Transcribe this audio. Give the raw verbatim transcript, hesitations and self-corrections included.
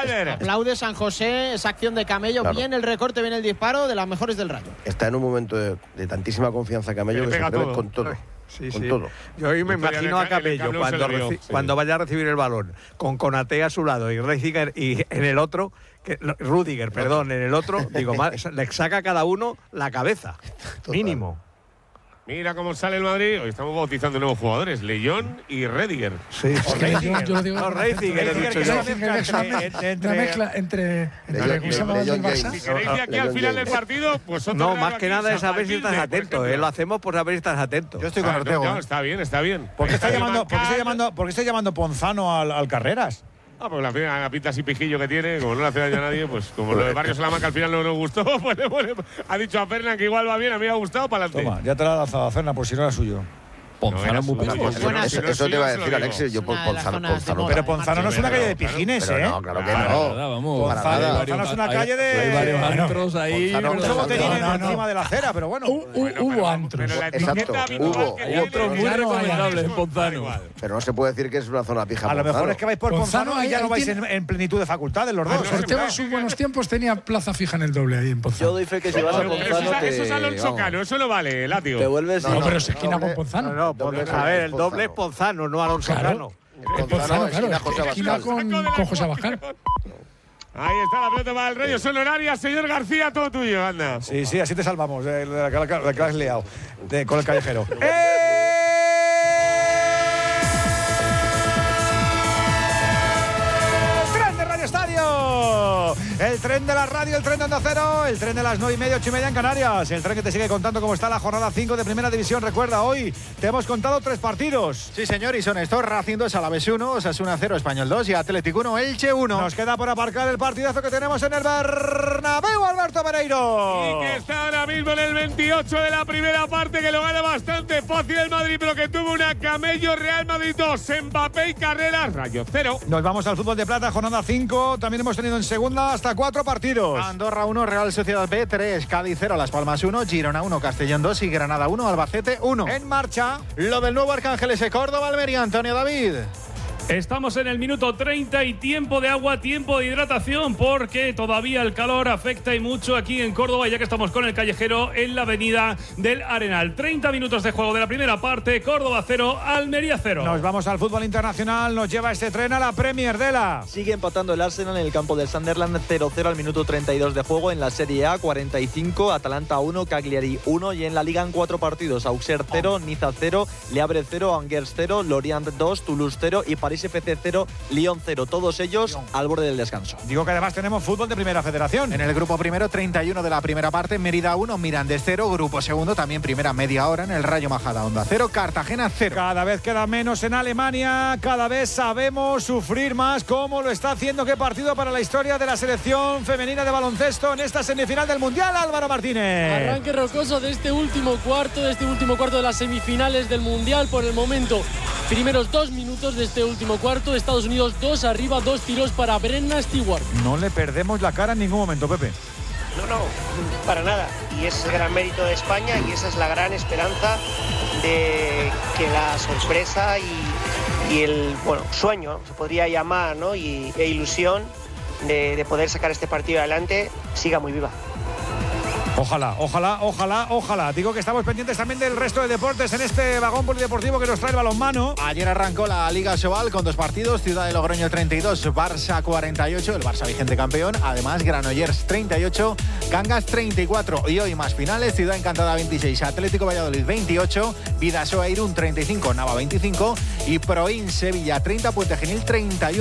Calder. Aplaude San José, esa acción de Camello, claro. Bien el recorte, bien el disparo, de las mejores del Rayo. Está en un momento de, de tantísima confianza Camello que se atreve todo. con todo. Sí, con sí. todo. Yo hoy me imagino a Camello cuando, reci- sí. cuando vaya a recibir el balón, con Konaté a su lado y Rudiger y en el otro, que, Rudiger, perdón, en el otro, digo, le saca a cada uno la cabeza, total. Mínimo. Mira cómo sale el Madrid. Hoy estamos bautizando nuevos jugadores, León y Rediger. Sí, o Rediger. Yo lo digo. No, Rediger, he dicho yo. Una mezcla entre. ¿Cómo se llama el Barça? Si queréis de aquí al final del partido, pues otro. No, más que nada es saber si estás atento. Lo hacemos por saber si estás atento. Yo estoy con Ortego. Está bien, está bien. ¿Por qué está llamando, ¿por qué está llamando, por qué está llamando Ponzano al, al Carreras? Ah, pues la, la pinta así pijillo que tiene, como no le hace daño a nadie, pues como lo de Barrio Salamanca al final no nos gustó, pues le pone, ha dicho a Fernan que igual va bien, a mí me ha gustado, para adelante. Toma, ya te la ha lanzado a Fernan por si no era suyo. Ponzano es muy peligroso. Eso, eso, eso, eso te iba a decir, Alexis. Yo por Ponzano. Ponzano pero Ponzano no es una calle de pijines, ¿eh? No, claro que no. Ponzano es una calle de. Hay varios antros ahí. Muchos botelines encima de la acera, pero bueno. Hubo antros. Exacto. Hubo. Hay otros muy recomendables en Ponzano. Pero no se puede decir que es una zona pija. A lo mejor es que vais por Ponzano y ya no vais en plenitud de facultades los dos. Ortego en sus buenos tiempos tenía plaza fija en el doble ahí en Ponzano. Yo doy fe que si vas a Ponzano. Eso es Alonso Cano, eso no vale, Latio. Te vuelves. No, pero se esquina con Ponzano. No, a ver, el doble es Ponzano, no Alonso Cano. Ponzano, claro, esquina con José Abascal. Ahí está la pelota para el Rayo, son horarias, señor García, todo tuyo, anda. Sí, sí, así te salvamos de la que has liado con el callejero. Estadio, el tren de la radio, el tren de Onda Cero, el tren de las nueve y media, ocho y media en Canarias, el tren que te sigue contando cómo está la jornada cinco de Primera División. Recuerda, hoy te hemos contado tres partidos. Sí, señor, y son estos: Racing dos, Alavés uno, Osasuna cero, Español dos y Atlético uno, Elche uno. Nos queda por aparcar el partidazo que tenemos en el Bernabéu, Alberto Pereiro. Y que está ahora mismo en el veintiocho de la primera parte, que lo gana bastante fácil el Madrid, pero que tuvo una Camello. Real Madrid dos, Mbappé y Carreras, Rayo cero. Nos vamos al fútbol de plata, jornada cinco. También hemos tenido en segunda hasta cuatro partidos. Andorra uno, Real Sociedad B tres, Cádiz cero, Las Palmas uno, Girona uno, Castellón dos y Granada uno, Albacete uno. En marcha lo del nuevo Arcángeles de Córdoba, Almería, Antonio David. Estamos en el minuto treinta y tiempo de agua, tiempo de hidratación, porque todavía el calor afecta y mucho aquí en Córdoba, ya que estamos con el callejero en la avenida del Arenal. treinta minutos de juego de la primera parte, Córdoba cero, Almería cero. Nos vamos al fútbol internacional, nos lleva este tren a la Premier de la. Sigue empatando el Arsenal en el campo del Sunderland, cero cero al minuto treinta y dos de juego. En la Serie A, cuarenta y cinco, Atalanta uno, Cagliari uno, y en la Liga en cuatro partidos, Auxerre cero, Niza cero, Le Havre cero, Angers cero, Lorient dos, Toulouse cero y París F C cero, Lyon cero, todos ellos Lyon. Al borde del descanso. Digo que además tenemos fútbol de Primera Federación. En el grupo primero, treinta y uno de la primera parte, Mérida uno, Mirandés cero, grupo segundo, también primera media hora en el Rayo Majadahonda cero, Cartagena cero. Cada vez queda menos en Alemania, cada vez sabemos sufrir más, cómo lo está haciendo. Qué partido para la historia de la selección femenina de baloncesto en esta semifinal del Mundial, Álvaro Martínez. Arranque rocoso de este último cuarto, de este último cuarto de las semifinales del Mundial. Por el momento, primeros dos minutos de este último cuarto, Estados Unidos dos arriba, dos tiros para Brenna Stewart. No le perdemos la cara en ningún momento, Pepe. No, no, para nada. Y es el gran mérito de España y esa es la gran esperanza de que la sorpresa y, y el bueno sueño, se podría llamar, ¿no? y, e ilusión de, de poder sacar este partido adelante siga muy viva. Ojalá, ojalá, ojalá, ojalá. Digo que estamos pendientes también del resto de deportes en este vagón polideportivo que nos trae el balonmano. Ayer arrancó la Liga Sobal con dos partidos, Ciudad de Logroño treinta y dos, Barça cuarenta y ocho, el Barça vigente campeón. Además, Granollers treinta y ocho, Cangas treinta y cuatro. Y hoy más finales, Ciudad Encantada veintiséis, Atlético Valladolid veintiocho, Vidasoa Irún treinta y cinco, Nava veinticinco y Proin Sevilla treinta, Puente Genil treinta y uno.